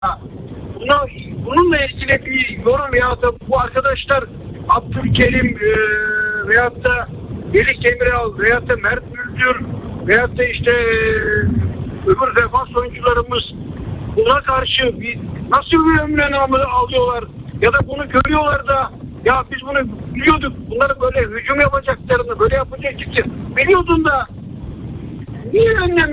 Bununla ilgili bir yorum ya da bu arkadaşlar Abdülkerim veyahut da Melih Demiral veyahut da Mert Müldür veyahut da işte öbür defans oyuncularımız buna karşı nasıl bir önlem alıyorlar ya da bunu görüyorlar da ya biz bunu biliyorduk, bunları böyle hücum yapacaklarını, böyle yapacaklarını biliyordun da niye önlem